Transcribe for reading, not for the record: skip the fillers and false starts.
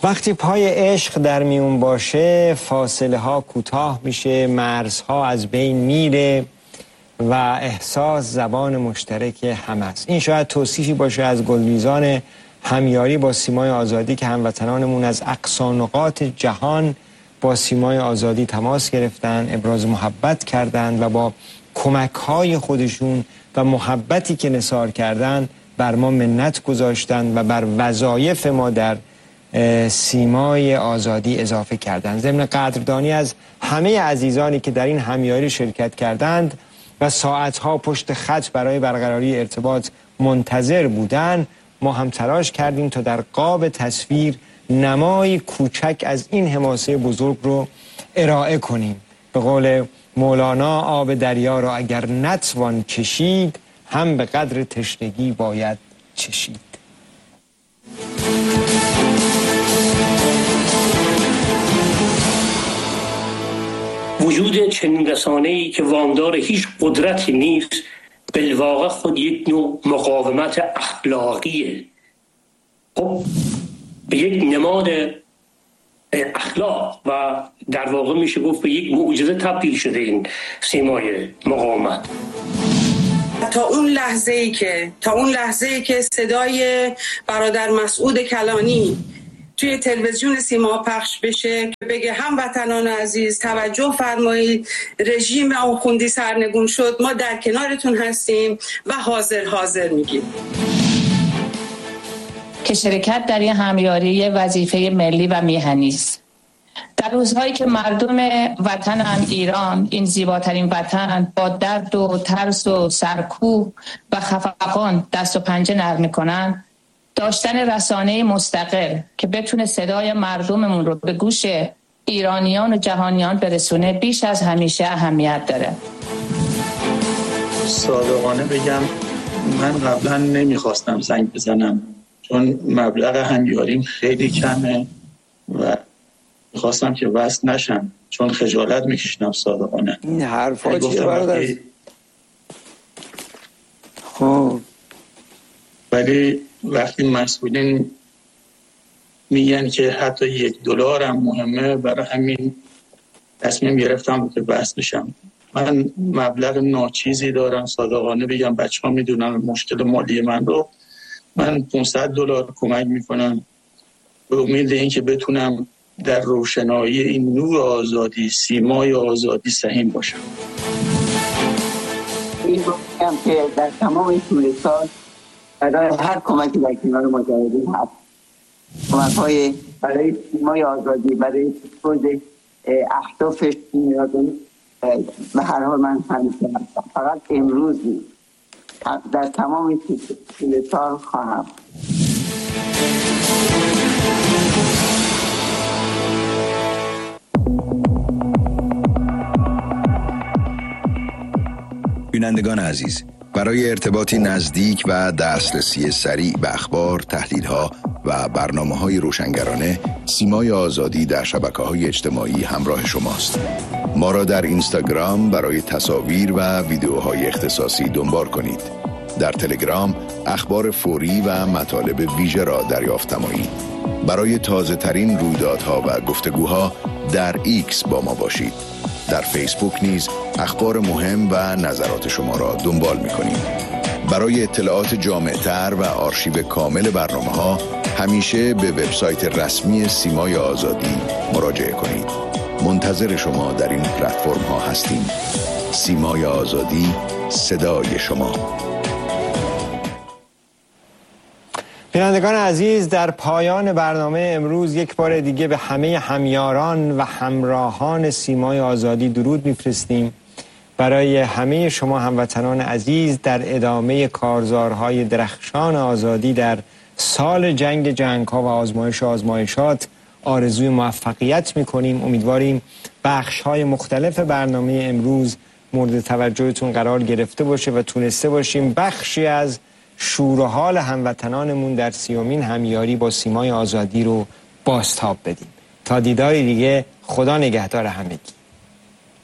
وقتی پای عشق در میون باشه فاصله ها کوتاه میشه، مرزها از بین میره و احساس زبان مشترک همه است. این شاید توصیفی باشه از گلریزان همیاری با سیمای آزادی که هموطنانمون از اقصا نقاط جهان با سیمای آزادی تماس گرفتن، ابراز محبت کردند و با کمک‌های خودشون و محبتی که نثار کردند بر ما منت گذاشتند و بر وظایف ما در سیمای آزادی اضافه کردند. ضمن قدردانی از همه عزیزانی که در این همیاری شرکت کردند و ساعتها پشت خط برای برقراری ارتباط منتظر بودند، ما هم تلاش کردیم تا در قاب تصویر نمای کوچک از این حماسه بزرگ رو ارائه کنیم. به قول مولانا آب دریا را اگر نتوان کشید هم به قدر تشنگی باید چشید. وجود چنین رسانه‌ای که وامدار هیچ قدرتی نیست بالواقع خود یک نوع مقاومت اخلاقیه. خب به یک نماد اخلاق و در واقع میشه گفت به یک معجزه تبدیل شده این سیمای مقاومت. تا اون لحظه ای که صدای برادر مسعود کلانی توی تلویزیون سیما پخش بشه که بگه هموطنان عزیز توجه فرمایید، رژیم آخوندی سرنگون شد، ما در کنارتون هستیم و حاضر میگیم که شرکت در این همیاری وظیفه ملی و میهنی است. در روزهایی که مردم وطن ایران، این زیباترین وطن، با درد و ترس و سرکوب و خفقان دست و پنجه نرم می‌کنند، داشتن رسانه مستقل که بتونه صدای مردممون رو به گوش ایرانیان و جهانیان برسونه بیش از همیشه اهمیت داره. صادقانه بگم من قبلا نمیخواستم زنگ بزنم چون مبلغ همیاریم خیلی کمه و میخواستم که وصل نشم چون خجالت میکشیدم. صادقانه این حرفا چیه برادر؟ خب ولی وقتی مسئولین میگن که حتی $1 هم مهمه، برای همین تصمیم گرفتم که بحث بشم. من مبلغ ناچیزی دارم، صادقانه بگم بچه ها میدونن مشکل مالی من رو. من $500 کمک میکنم به امید این که بتونم در روشنایی این نور آزادی، سیمای آزادی سهیم باشم. این بگم که در تمام این طول سال برای هر کمکی در کنار مجاهدین هست، کمک‌های برای سیمای آزادی، برای پیشبرد اهدافش به هر حال من همیشه هستم. فقط امروز نیست، در تمام این طول سال خواهم. بینندگان عزیز، برای ارتباطی نزدیک و دسترسی سریع به اخبار، تحلیل‌ها و برنامه‌های روشنگرانه، سیمای آزادی در شبکه‌های اجتماعی همراه شماست. ما را در اینستاگرام برای تصاویر و ویدیوهای اختصاصی دنبال کنید. در تلگرام اخبار فوری و مطالب ویژه را دریافت نمایید. برای تازه‌ترین رویدادها و گفتگوها در ایکس با ما باشید. در فیسبوک نیز اخبار مهم و نظرات شما را دنبال می‌کنیم. برای اطلاعات جامع‌تر و آرشیو کامل برنامه‌ها همیشه به وبسایت رسمی سیمای آزادی مراجعه کنید. منتظر شما در این پلتفرم‌ها هستیم. سیمای آزادی، صدای شما. بینندگان عزیز، در پایان برنامه امروز یک بار دیگه به همه همیاران و همراهان سیمای آزادی درود میفرستیم. برای همه شما هموطنان عزیز در ادامه کارزارهای درخشان آزادی در سال جنگ‌ها و آزمایشات آرزوی موفقیت میکنیم. امیدواریم بخش‌های مختلف برنامه امروز مورد توجهتون قرار گرفته باشه و تونسته باشیم بخشی از شور و حال هموطنانمون در 30مین همیاری با سیمای آزادی رو بازتاب بدیم. تا دیداری دیگه، خدا نگهدار همگی.